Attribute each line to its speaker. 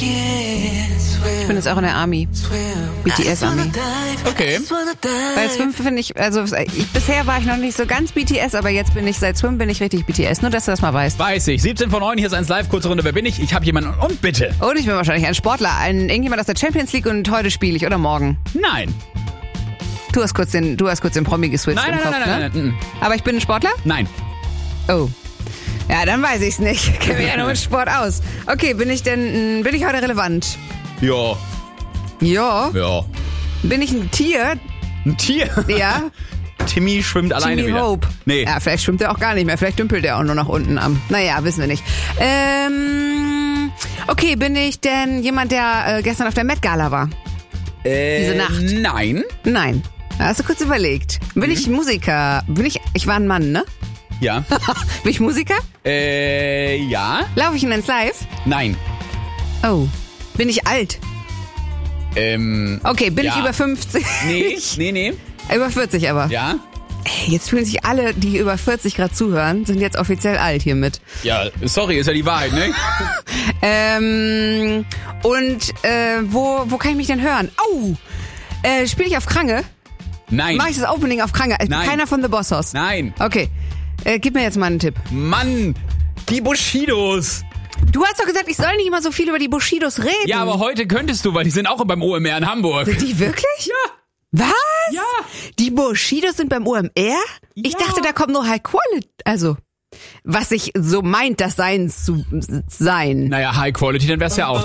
Speaker 1: Ich bin jetzt auch in der Army. BTS-Army.
Speaker 2: Okay.
Speaker 1: Weil Swim finde ich, also bisher war ich noch nicht so ganz BTS, aber jetzt seit Swim bin ich richtig BTS. Nur, dass du das mal weißt.
Speaker 2: Weiß ich. 17 von 9, hier ist 1 Live, kurze Runde, wer bin ich? Ich habe jemanden und bitte.
Speaker 1: Und ich bin wahrscheinlich ein Sportler, irgendjemand aus der Champions League und heute spiele ich oder morgen.
Speaker 2: Nein.
Speaker 1: Du hast kurz den Promi geswitcht im Kopf,
Speaker 2: Nein.
Speaker 1: Aber ich bin ein Sportler?
Speaker 2: Nein.
Speaker 1: Oh. Ja, dann weiß ich's nicht. Kenne mich ja nur mit Sport aus. Okay, bin ich heute relevant?
Speaker 2: Ja.
Speaker 1: Ja. Bin ich ein Tier?
Speaker 2: Ein Tier?
Speaker 1: Ja.
Speaker 2: Timmy schwimmt alleine
Speaker 1: Timmy
Speaker 2: wieder.
Speaker 1: Hope.
Speaker 2: Nee.
Speaker 1: Ja, vielleicht schwimmt er auch gar nicht mehr. Vielleicht dümpelt er auch nur nach unten am. Naja, wissen wir nicht. Okay, bin ich denn jemand, der gestern auf der Met Gala war? Diese Nacht?
Speaker 2: Nein.
Speaker 1: Hast du kurz überlegt. Bin ich Musiker? Ich war ein Mann, ne?
Speaker 2: Ja.
Speaker 1: Bin ich Musiker?
Speaker 2: Ja.
Speaker 1: Laufe ich in ins Live?
Speaker 2: Nein.
Speaker 1: Oh. Bin ich alt? Okay, bin ich über 50?
Speaker 2: Nee.
Speaker 1: Über 40 aber.
Speaker 2: Ja.
Speaker 1: Ey, jetzt fühlen sich alle, die über 40 gerade zuhören, sind jetzt offiziell alt hiermit.
Speaker 2: Ja, sorry, ist ja die Wahrheit, ne?
Speaker 1: Wo kann ich mich denn hören? Au! Spiele ich auf Krange?
Speaker 2: Nein.
Speaker 1: Mach ich das Opening auf Krange?
Speaker 2: Nein.
Speaker 1: Keiner von The Boss Hoss?
Speaker 2: Nein.
Speaker 1: Okay. Gib mir jetzt mal einen Tipp.
Speaker 2: Mann, die Bushidos.
Speaker 1: Du hast doch gesagt, ich soll nicht immer so viel über die Bushidos reden.
Speaker 2: Ja, aber heute könntest du, weil die sind auch beim OMR in Hamburg.
Speaker 1: Sind die wirklich?
Speaker 2: Ja.
Speaker 1: Was?
Speaker 2: Ja.
Speaker 1: Die Bushidos sind beim OMR? Ich dachte, da kommt nur High Quality. Also, was sich so meint, das Seins zu sein.
Speaker 2: Naja, High Quality, dann wär's ja auch.